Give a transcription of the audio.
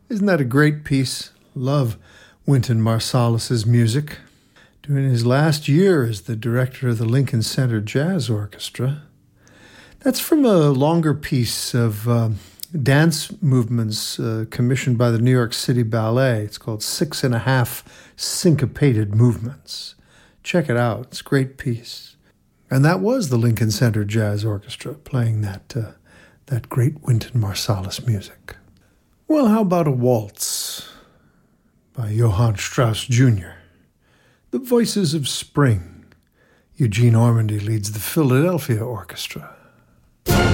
Isn't that a great piece? Love Wynton Marsalis's music. During his last year as the director of the Lincoln Center Jazz Orchestra. That's from a longer piece of dance movements commissioned by the New York City Ballet. It's called 6.5 Syncopated Movements. Check it out. It's a great piece. And that was the Lincoln Center Jazz Orchestra playing that great Wynton Marsalis music. Well, how about a waltz by Johann Strauss Jr.? The Voices of Spring. Eugene Ormandy leads the Philadelphia Orchestra.